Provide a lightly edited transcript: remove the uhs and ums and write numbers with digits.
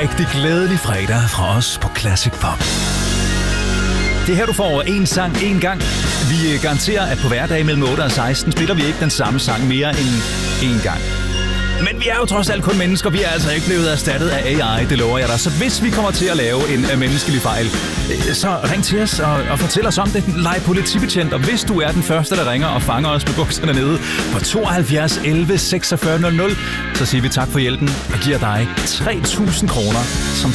rigtig glædelig fredag fra os på Classic Pop. Det her, du får en sang en gang. Vi garanterer, at på hverdage mellem 8 og 16 spiller vi ikke den samme sang mere end en gang. Men vi er jo trods alt kun mennesker. Vi er altså ikke blevet erstattet af AI, det lover jeg dig. Så hvis vi kommer til at lave en menneskelig fejl, så ring til os og fortæl os om det. Leg politibetjent, og hvis du er den første, der ringer og fanger os med bukserne nede på 72 11 46 00, så siger vi tak for hjælpen og giver dig 3.000 kroner som